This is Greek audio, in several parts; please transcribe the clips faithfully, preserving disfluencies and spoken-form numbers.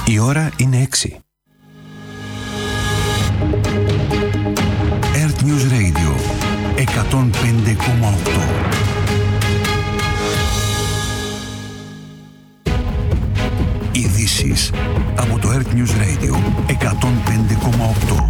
Η ώρα είναι έξι. Earth News Radio εκατόν πέντε κόμμα οκτώ. Ειδήσεις από το Earth News Radio εκατόν πέντε κόμμα οκτώ.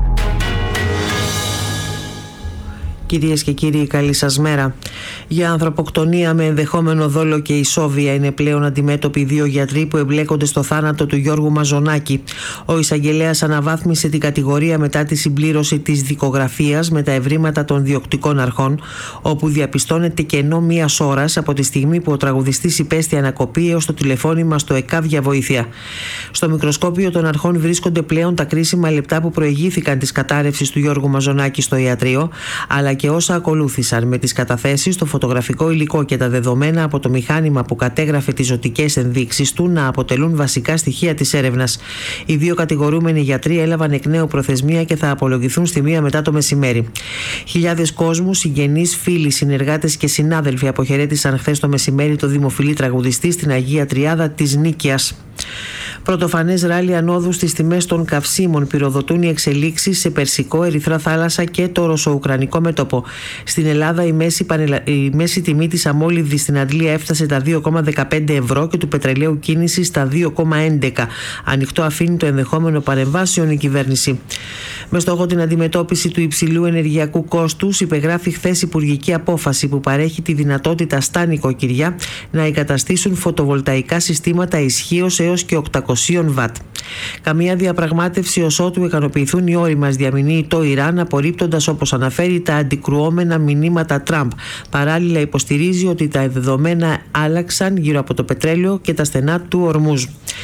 Κυρίες και κύριοι, καλή σας μέρα. Για ανθρωποκτονία με ενδεχόμενο δόλο και ισόβια είναι πλέον αντιμέτωποι δύο γιατροί που εμπλέκονται στο θάνατο του Γιώργου Μαζονάκη. Ο εισαγγελέας αναβάθμισε την κατηγορία μετά τη συμπλήρωση της δικογραφίας με τα ευρήματα των διοκτικών αρχών, όπου διαπιστώνεται κενό μίας ώρας από τη στιγμή που ο τραγουδιστής υπέστη ανακοπή έως το τηλεφώνημα στο ΕΚΑΒ για βοήθεια. Στο μικροσκόπιο των αρχών βρίσκονται πλέον τα κρίσιμα λεπτά που προηγήθηκαν της κατάρρευσης του Γιώργου Μαζονάκη στο ιατρείο, αλλά και όσα ακολούθησαν, με τις καταθέσεις, το φωτογραφικό υλικό και τα δεδομένα από το μηχάνημα που κατέγραφε τις ζωτικές ενδείξεις του να αποτελούν βασικά στοιχεία της έρευνας. Οι δύο κατηγορούμενοι γιατροί έλαβαν εκ νέου προθεσμία και θα απολογηθούν στη μία μετά το μεσημέρι. Χιλιάδες κόσμου, συγγενείς, φίλοι, συνεργάτες και συνάδελφοι αποχαιρέτησαν χθες το μεσημέρι το δημοφιλή τραγουδιστή στην Αγία Τριάδα της Νίκαιας. Πρωτοφανές ράλι ανόδου στις τιμές των καυσίμων πυροδοτούν οι εξελίξεις σε Περσικό, Ερυθρά Θάλασσα και το Ρωσο-Ουκρανικό μέτωπο. Στην Ελλάδα η μέση, πανελα... η μέση τιμή της αμόλυβδης στην Αντλία έφτασε τα δύο κόμμα δεκαπέντε ευρώ και του πετρελαίου κίνηση στα δύο κόμμα έντεκα. Ανοιχτό αφήνει το ενδεχόμενο παρεμβάσεων η κυβέρνηση. Με στόχο την αντιμετώπιση του υψηλού ενεργειακού κόστους, υπεγράφει χθες υπουργική απόφαση που παρέχει τη δυνατότητα στα νοικοκυριά να εγκαταστήσουν φωτοβολταϊκά συστήματα ισχύως έως και οκτακόσια βατ. Καμία διαπραγμάτευση ως ότου ικανοποιηθούν οι όροι μας, διαμηνύει το Ιράν, απορρίπτοντας, όπως αναφέρει, τα αντικρουόμενα μηνύματα Τραμπ. Παράλληλα υποστηρίζει ότι τα δεδομένα άλλαξαν γύρω από το πετρέλαιο και τα στενά του Ορμούζ.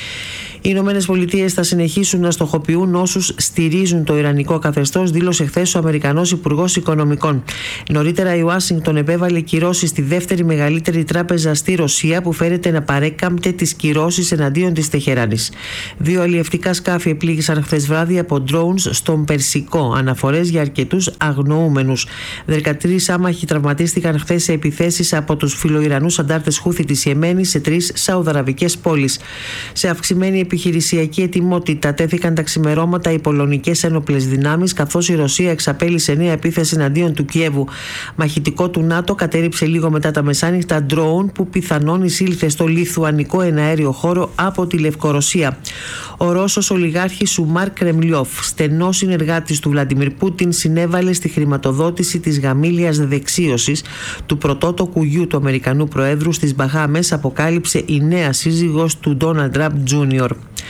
Οι Ηνωμένες Πολιτείες θα συνεχίσουν να στοχοποιούν όσους στηρίζουν το ιρανικό καθεστώς, δήλωσε χθες ο Αμερικανός Υπουργός Οικονομικών. Νωρίτερα η Ουάσιγκτον επέβαλε κυρώσεις στη δεύτερη μεγαλύτερη τράπεζα στη Ρωσία, που φέρεται να παρέκαμπτε τις κυρώσεις εναντίον της Τεχεράνης. Δύο αλλιευτικά σκάφη επλήγησαν χθες βράδυ από drones στον Περσικό, αναφορές για αρκετούς αγνοούμενους. δεκατρείς άμαχοι τραυματίστηκαν χθες σε επιθέσεις από τους φιλοϊρανούς αντάρτες Χούθη της Ιεμένης σε τρεις σαουδαραβικές πόλεις. Σε αυξημένη επιχειρησιακή ετοιμότητα τέθηκαν τα ξημερώματα οι πολωνικές ένοπλες δυνάμεις, καθώς η Ρωσία εξαπέλυσε νέα επίθεση εναντίον του Κιέβου. Μαχητικό του ΝΑΤΟ κατέριψε λίγο μετά τα μεσάνυχτα ντρόουν που πιθανόν εισήλθε στο λιθουανικό εναέριο χώρο από τη Λευκορωσία. Ο Ρώσος ολιγάρχης Σουμάρ Κρεμλιόφ, στενός συνεργάτης του Βλαντιμίρ Πούτιν, συνέβαλε στη χρηματοδότηση της γαμήλιας δεξίωσης του πρωτότοκου γιου του Αμερικανού Προέδρου στις Μπαχάμες, αποκάλυψε η νέα σύζυγος του Ντόναλντ Τραμπ Τζούνιορ.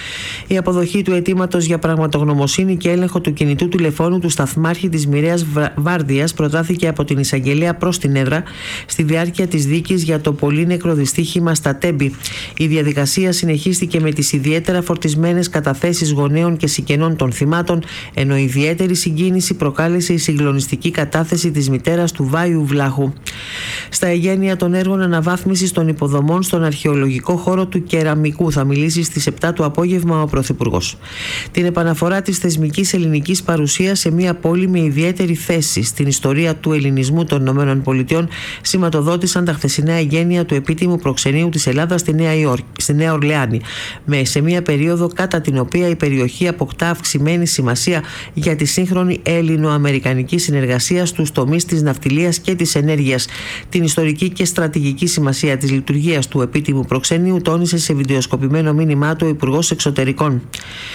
Η αποδοχή του αιτήματος για πραγματογνωμοσύνη και έλεγχο του κινητού τηλεφώνου του σταθμάρχη της μοιραίας βάρδιας προτάθηκε από την εισαγγελέα προς την έδρα στη διάρκεια της δίκης για το πολύνεκρο δυστύχημα στα Τέμπη. Η διαδικασία συνεχίστηκε με τις ιδιαίτερα φορτισμένες καταθέσεις γονέων και συγγενών των θυμάτων, ενώ ιδιαίτερη συγκίνηση προκάλεσε η συγκλονιστική κατάθεση της μητέρας του Βάιου Βλάχου. Στα εγγένεια των έργων αναβάθμισης των υποδομών στον αρχαιολογικό χώρο του Κεραμικού θα μιλήσει στις επτά του απόγευμα ο Πρωθυπουργός. Την επαναφορά της θεσμικής ελληνικής παρουσίας σε μια πόλη με ιδιαίτερη θέση στην ιστορία του ελληνισμού των ΗΠΑ σηματοδότησαν τα χθεσινά εγγένεια του επίτιμου προξενείου της Ελλάδας στη Νέα, Υόρκη, στη Νέα Ορλεάνη, με σε μια περίοδο κατά την οποία η περιοχή αποκτά αυξημένη σημασία για τη σύγχρονη ελληνο-αμερικανική συνεργασία στους τομείς της ναυτιλίας και της ενέργειας. Την ιστορική και στρατηγική σημασία της λειτουργίας του επίτιμου προξενείου τόνισε σε βιντεοσκοπημένο μήνυμά του ο Υπουργός Εξωτερικών.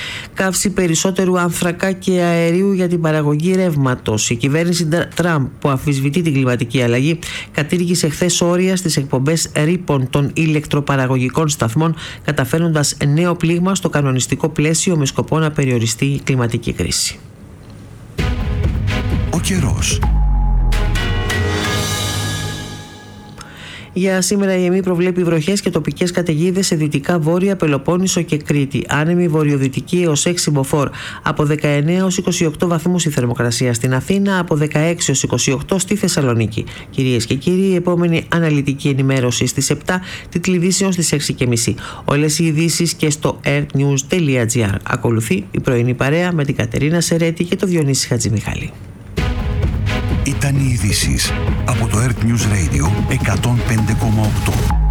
Καύση περισσότερου άνθρακα και αερίου για την παραγωγή ρεύματος. Η κυβέρνηση Τραμπ, που αμφισβητεί την κλιματική αλλαγή, κατήργησε χθες όρια στις εκπομπές ρήπων των ηλεκτροπαραγωγικών σταθμών, καταφέρνοντας νέο πλήγμα στο κανονιστικό πλαίσιο με σκοπό να περιοριστεί η κλιματική κρίση. Ο καιρός. Για σήμερα η ΕΜΗ προβλέπει βροχές και τοπικές καταιγίδες σε δυτικά βόρεια Πελοπόννησο και Κρήτη. Άνεμη βορειοδυτική έως έξι μποφόρ. Από δεκαεννέα έως είκοσι οκτώ βαθμούς η θερμοκρασία στην Αθήνα, από δεκαέξι έως είκοσι οκτώ στη Θεσσαλονίκη. Κυρίες και κύριοι, η επόμενη αναλυτική ενημέρωση στις επτά, τίτλοι ειδήσεων στις έξι και μισή. Όλες οι ειδήσεις και στο earthnews τελεία gr. Ακολουθεί η πρωινή παρέα με την Κατερίνα Σερέτη και το Διονύση Χατζημιχάλη. Ήταν οι ειδήσεις από το Earth News Radio εκατόν πέντε κόμμα οκτώ.